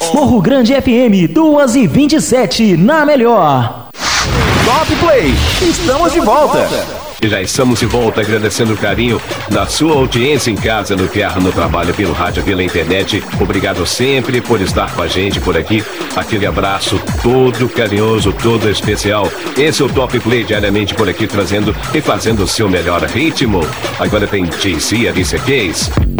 Morro Grande FM 2h27 na melhor. Top Play, estamos de volta. E já estamos de volta, agradecendo o carinho da sua audiência em casa, no carro, no trabalho, pelo rádio, pela internet. Obrigado sempre por estar com a gente por aqui. Aquele abraço todo carinhoso, todo especial. Esse é o Top Play, diariamente por aqui, trazendo e fazendo o seu melhor ritmo. Agora tem JC, Alicia Keys.